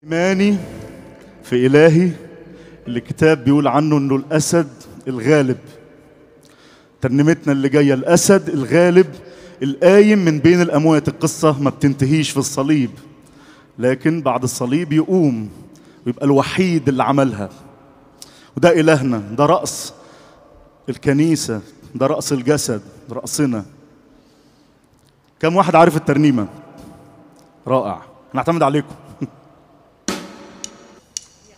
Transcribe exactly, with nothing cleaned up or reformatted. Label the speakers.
Speaker 1: إيماني في إلهي اللي الكتاب بيقول عنه إنه الأسد الغالب. ترنيمتنا اللي جاية الأسد الغالب القايم من بين الأموات. القصة ما بتنتهيش في الصليب، لكن بعد الصليب يقوم ويبقى الوحيد اللي عملها. وده إلهنا، ده رأس الكنيسة، ده رأس الجسد، رأسنا. كم واحد عارف الترنيمة؟ رائع، نعتمد عليكم.